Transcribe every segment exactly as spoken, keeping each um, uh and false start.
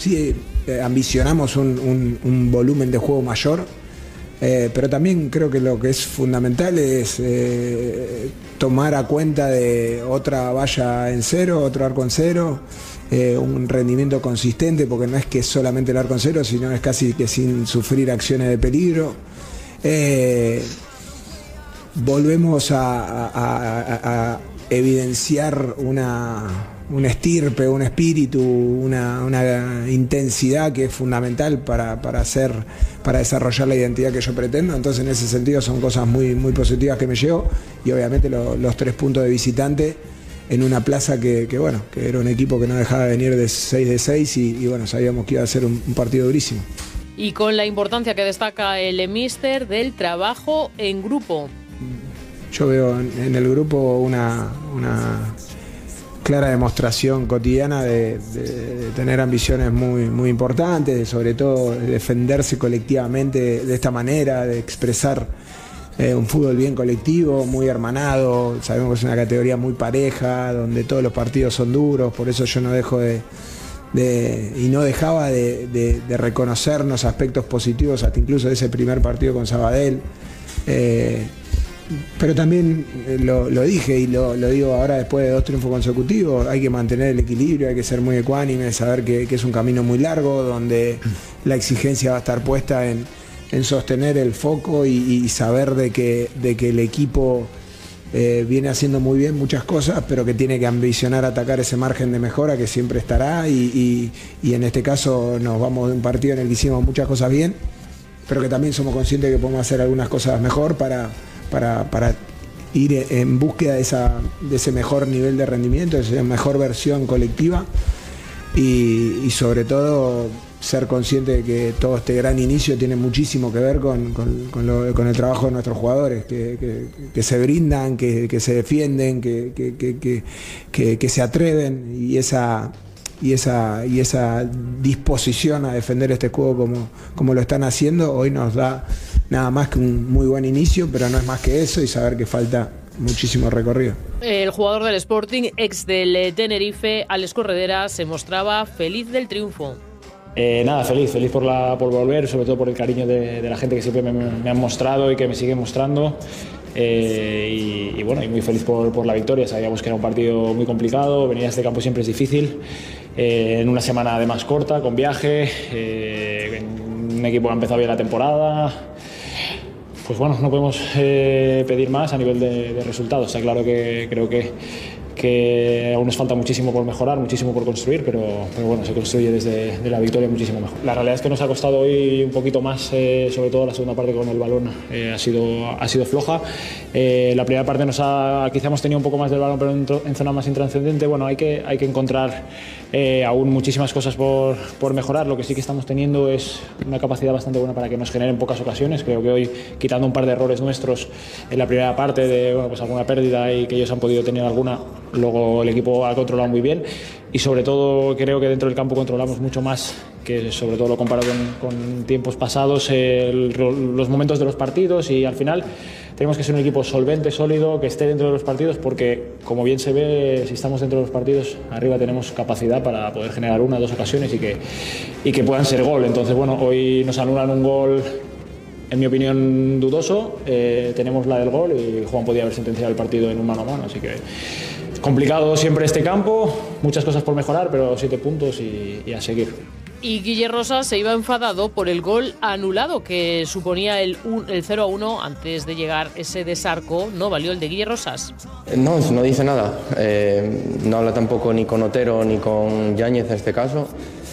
sí eh, ambicionamos un, un, un volumen de juego mayor, eh, pero también creo que lo que es fundamental es eh, tomar a cuenta de otra valla en cero, otro arco en cero, eh, un rendimiento consistente, porque no es que solamente el arco en cero, sino es casi que sin sufrir acciones de peligro. Eh, volvemos a, a, a, a evidenciar una, una estirpe, un espíritu, una, una intensidad que es fundamental para, para, hacer, para desarrollar la identidad que yo pretendo. Entonces, en ese sentido, son cosas muy, muy positivas que me llevo, y obviamente lo, los tres puntos de visitante en una plaza que, que, bueno, que era un equipo que no dejaba de venir de seis de seis, y, y bueno, sabíamos que iba a ser un, un partido durísimo. Y con la importancia que destaca el míster del trabajo en grupo. Yo veo en el grupo una, una clara demostración cotidiana de, de, de tener ambiciones muy, muy importantes, de sobre todo de defenderse colectivamente de esta manera, de expresar eh, un fútbol bien colectivo, muy hermanado. Sabemos que es una categoría muy pareja, donde todos los partidos son duros, por eso yo no dejo de... De, y no dejaba de, de, de reconocernos aspectos positivos hasta incluso de ese primer partido con Sabadell. Eh, pero también lo, lo dije y lo, lo digo ahora después de dos triunfos consecutivos, hay que mantener el equilibrio, hay que ser muy ecuánime, saber que, que es un camino muy largo, donde la exigencia va a estar puesta en, en sostener el foco y, y saber de que, de que el equipo Eh, viene haciendo muy bien muchas cosas, pero que tiene que ambicionar atacar ese margen de mejora que siempre estará, y, y, y en este caso nos vamos de un partido en el que hicimos muchas cosas bien, pero que también somos conscientes de que podemos hacer algunas cosas mejor para, para, para ir en búsqueda de, esa, de ese mejor nivel de rendimiento, de esa mejor versión colectiva, y, y sobre todo ser consciente de que todo este gran inicio tiene muchísimo que ver con, con, con, lo, con el trabajo de nuestros jugadores, que, que, que se brindan, que, que se defienden, que, que, que, que, que se atreven, y esa, y, esa, y esa disposición a defender este juego como, como lo están haciendo hoy nos da nada más que un muy buen inicio, pero no es más que eso, y saber que falta muchísimo recorrido. El jugador del Sporting, ex del Tenerife, Alex Corredera, se mostraba feliz del triunfo. Eh, nada, feliz, feliz por, la, por volver, sobre todo por el cariño de, de la gente que siempre me, me han mostrado y que me siguen mostrando. Eh, y, y bueno, y muy feliz por, por la victoria. Sabíamos que era un partido muy complicado, venir a este campo siempre es difícil, eh, en una semana además corta, con viaje, eh, un equipo que ha empezado bien la temporada. Pues bueno, no podemos eh, pedir más a nivel de, de resultados. Está claro que creo que que aún nos falta muchísimo por mejorar, muchísimo por construir, pero, pero bueno, se construye desde de la victoria muchísimo mejor. La realidad es que nos ha costado hoy un poquito más, eh, sobre todo la segunda parte con el balón eh, ha, sido, ha sido floja. Eh, la primera parte nos ha, quizá hemos tenido un poco más del balón, pero en, en zona más intranscendente. Bueno, hay que, hay que encontrar eh, aún muchísimas cosas por, por mejorar. Lo que sí que estamos teniendo es una capacidad bastante buena para que nos generen pocas ocasiones. Creo que hoy, quitando un par de errores nuestros en la primera parte, de bueno, pues alguna pérdida y que ellos han podido tener alguna, luego el equipo ha controlado muy bien, y sobre todo creo que dentro del campo controlamos mucho más, que sobre todo lo comparo con, con tiempos pasados, el, los momentos de los partidos, y al final tenemos que ser un equipo solvente, sólido, que esté dentro de los partidos, porque como bien se ve, si estamos dentro de los partidos, arriba tenemos capacidad para poder generar una o dos ocasiones y que, y que puedan ser gol. Entonces bueno, hoy nos anulan un gol, en mi opinión dudoso, eh, tenemos la del gol y Juan podía haber sentenciado el partido en un mano a mano, así que complicado siempre este campo, muchas cosas por mejorar, pero siete puntos y, y a seguir. Y Guille Rosas se iba enfadado por el gol anulado que suponía el, el cero a uno antes de llegar ese desarco. No valió el de Guille Rosas. No, no dice nada. Eh, no habla tampoco ni con Otero ni con Yáñez en este caso.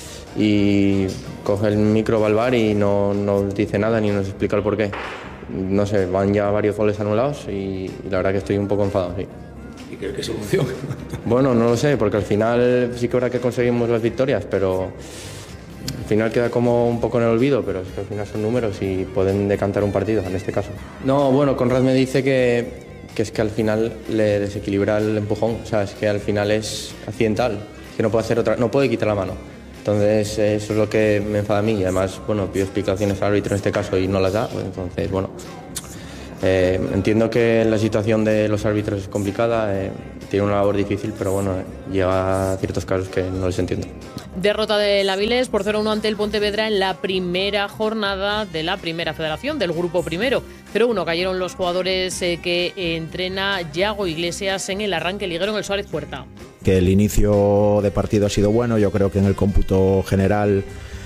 Y coge el micro, va al bar y no, no dice nada ni nos explica el porqué. No sé, van ya varios goles anulados y, y la verdad que estoy un poco enfadado, sí. ¿Y qué, qué solución? Bueno, no lo sé, porque al final sí que ahora que conseguimos las victorias, pero al final queda como un poco en el olvido, pero es que al final son números y pueden decantar un partido, en este caso. No, bueno, Conrad me dice que, que es que al final le desequilibra el empujón, o sea, es que al final es accidental, que no puede hacer otra, no puede quitar la mano. Entonces eso es lo que me enfada a mí, y además, bueno, pido explicaciones al árbitro en este caso y no las da, pues entonces, bueno. Eh, entiendo que la situación de los árbitros es complicada, eh, tiene una labor difícil, pero bueno, eh, llega a ciertos casos que no les entiendo. Derrota del Avilés por cero uno ante el Pontevedra en la primera jornada de la Primera Federación, del Grupo Primero. cero uno cayeron los jugadores eh, que entrena Yago Iglesias en el arranque liguero en el Suárez Puerta. Que el inicio de partido ha sido bueno, yo creo que en el cómputo general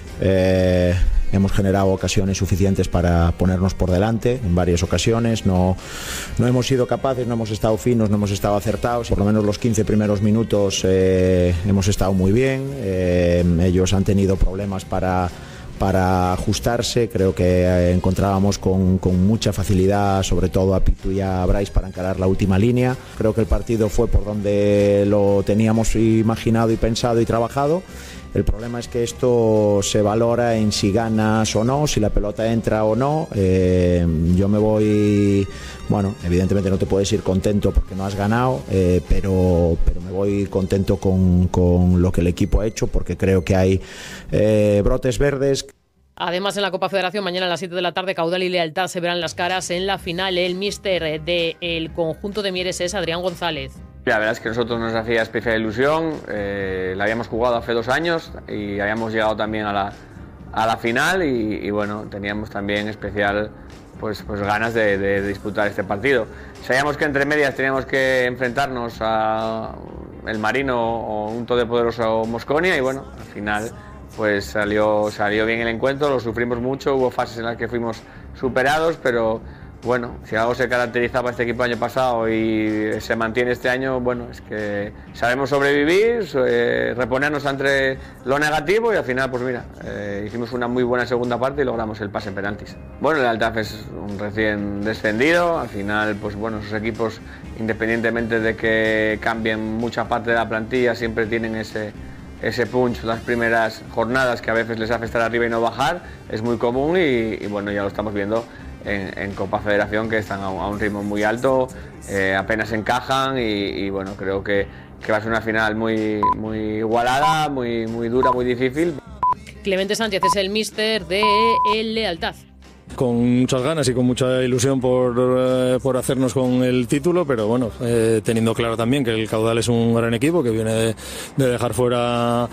eh, hemos generado ocasiones suficientes para ponernos por delante en varias ocasiones. No, no hemos sido capaces, no hemos estado finos, no hemos estado acertados. Por lo menos los quince primeros minutos eh, hemos estado muy bien. Eh, ellos han tenido problemas para, para ajustarse. Creo que encontrábamos con, con mucha facilidad, sobre todo a Pitu y a Brais, para encarar la última línea. Creo que el partido fue por donde lo teníamos imaginado y pensado y trabajado. El problema es que esto se valora en si ganas o no, si la pelota entra o no. Eh, yo me voy, bueno, evidentemente no te puedes ir contento porque no has ganado, eh, pero, pero me voy contento con, con lo que el equipo ha hecho, porque creo que hay eh, brotes verdes. Además, en la Copa Federación, mañana a las siete de la tarde, Caudal y Lealtad se verán las caras en la final. El míster del conjunto de Mieres es Adrián González. La verdad es que a nosotros nos hacía especial ilusión, eh, la habíamos jugado hace dos años y habíamos llegado también a la, a la final y, y bueno, teníamos también especial pues, pues ganas de, de, de disputar este partido. Sabíamos que entre medias teníamos que enfrentarnos a el Marino o un todopoderoso Mosconia y bueno, al final pues salió, salió bien el encuentro, lo sufrimos mucho, hubo fases en las que fuimos superados, pero bueno, si algo se caracterizaba este equipo el año pasado y se mantiene este año, bueno, es que sabemos sobrevivir, eh, reponernos ante lo negativo y al final, pues mira, eh, hicimos una muy buena segunda parte y logramos el pase en penaltis. Bueno, el Altaf es un recién descendido, al final, pues bueno, sus equipos, independientemente de que cambien mucha parte de la plantilla, siempre tienen ese, ese punch las primeras jornadas que a veces les hace estar arriba y no bajar, es muy común y, y bueno, ya lo estamos viendo En, en Copa Federación, que están a un, a un ritmo muy alto, eh, apenas encajan y, y bueno, creo que, que va a ser una final muy, muy igualada, muy, muy dura, muy difícil. Clemente Sánchez es el míster de el Lealtad. Con muchas ganas y con mucha ilusión por, eh, por hacernos con el título, pero bueno, eh, teniendo claro también que el Caudal es un gran equipo que viene de, de dejar fuera, a,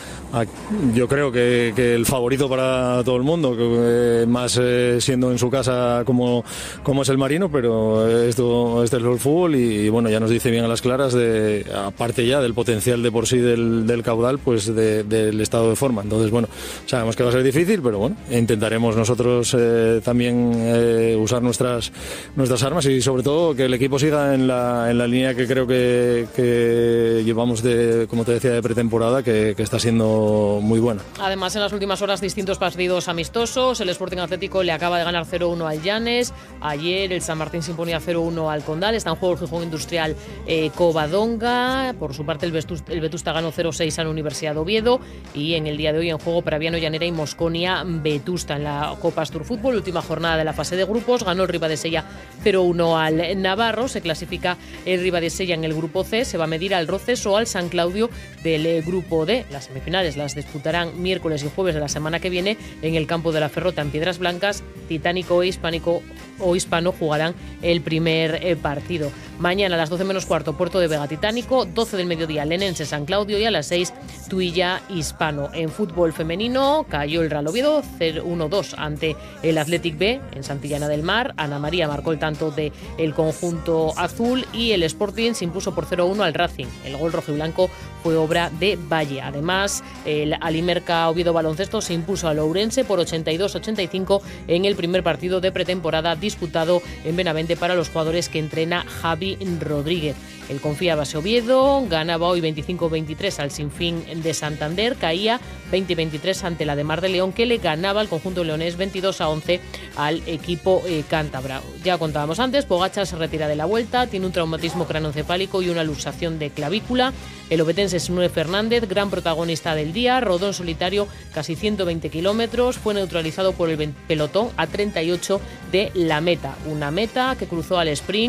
yo creo que, que el favorito para todo el mundo, que, eh, más eh, siendo en su casa como, como es el Marino, pero esto, este es el fútbol y, y bueno, ya nos dice bien a las claras, de, aparte ya del potencial de por sí del, del Caudal, pues de, del estado de forma. Entonces bueno, sabemos que va a ser difícil, pero bueno, intentaremos nosotros eh, también Eh, usar nuestras nuestras armas y sobre todo que el equipo siga en la, en la línea que creo que, que llevamos de, como te decía, de pretemporada, que, que está siendo muy buena. Además, en las últimas horas distintos partidos amistosos. El Sporting Atlético le acaba de ganar cero uno al Llanes. Ayer el San Martín se imponía cero uno al Condal. Está en juego el Gijón Industrial eh, Covadonga. Por su parte el, Vetus, el Vetusta ganó cero seis a la Universidad de Oviedo. Y en el día de hoy en juego Praviano Llanera y Mosconia Vetusta. En la Copa Astur Fútbol, última jornada de la fase de grupos, ganó el Ribadesella cero uno al Navarro. Se clasifica el Ribadesella en el grupo C, se va a medir al Roces o al San Claudio del grupo D. Las semifinales las disputarán miércoles y jueves de la semana que viene en el campo de la Ferrota en Piedras Blancas. Titánico e Hispánico o Hispano jugarán el primer partido. Mañana a las doce menos cuarto Puerto de Vega Titánico, doce del mediodía Lenense San Claudio y a las seis Tuilla Hispano. En fútbol femenino cayó el Real Oviedo uno dos ante el Athletic B en Santillana del Mar. Ana María marcó el tanto del conjunto azul y el Sporting se impuso por cero uno al Racing. El gol rojiblanco fue obra de Valle. Además, el Alimerca Oviedo Baloncesto se impuso al Ourense por ochenta y dos a ochenta y cinco en el primer partido de pretemporada disputado en Benavente para los jugadores que entrena Javi Rodríguez. El Confía Base Oviedo ganaba hoy veinticinco veintitrés al Sinfín de Santander, caía veinte veintitrés ante la de Mar de León, que le ganaba al conjunto leonés veintidós a once al equipo eh, cántabra. Ya contábamos antes, Pogačar se retira de la Vuelta, tiene un traumatismo craneoencefálico y una luxación de clavícula. El obetense Snue Fernández, gran protagonista del día, rodó en solitario casi ciento veinte kilómetros, fue neutralizado por el pelotón a treinta y ocho de la meta. Una meta que cruzó al sprint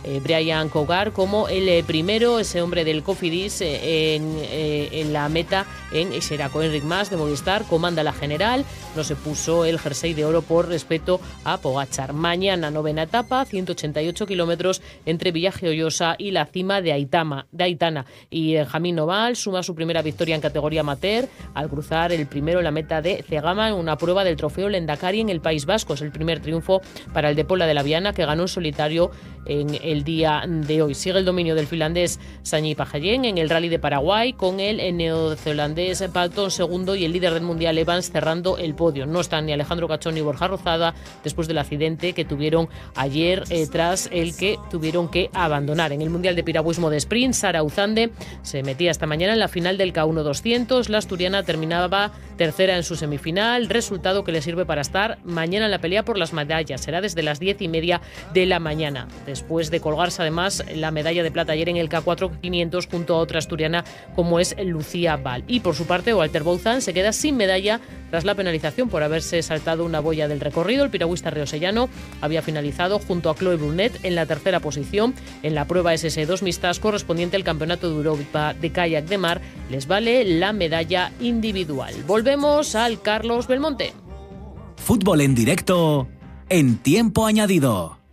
eh, Brian Cogar como el eh, primero, ese hombre del Cofidis eh, en, eh, en la meta en Xeraco. Enric Mas de Movistar comanda la general, no se puso el jersey de oro por respeto a Pogačar. Mañana novena etapa, ciento ochenta y ocho kilómetros entre Villajoyosa y la cima de, Aitama, de Aitana. Y Benjamín Noval suma su primera victoria en categoría amateur al cruzar el primero en la meta de Cegama en una prueba del trofeo Lendakari en el País Vasco. Es el primer triunfo para el de Pola de la Viana, que ganó en solitario en el día de hoy. Sigue el dominio del finlandés Sanyi Pajallén en el Rally de Paraguay, con el neozelandés Palton segundo y el líder del mundial Evans cerrando el podio. No están ni Alejandro Cachón ni Borja Rozada después del accidente que tuvieron ayer eh, tras el que tuvieron que abandonar. En el mundial de piragüismo de sprint, Sara Uzande se metía esta mañana en la final del K uno doscientos. La asturiana terminaba tercera en su semifinal, resultado que le sirve para estar mañana en la pelea por las medallas. Será desde las diez y media de la mañana, después de colgarse además la medalla de plata ayer en el K cuatro quinientos junto a otra asturiana como es Lucía Val. Y por su parte, Walter Bouzán se queda sin medalla tras la penalización por haberse saltado una boya del recorrido. El piragüista riosellano había finalizado junto a Chloe Brunet en la tercera posición en la prueba S S dos mixtas correspondiente al Campeonato de Europa de Kayak de Mar. Les vale la medalla individual. Volvemos al Carlos Belmonte. Fútbol en directo en tiempo añadido.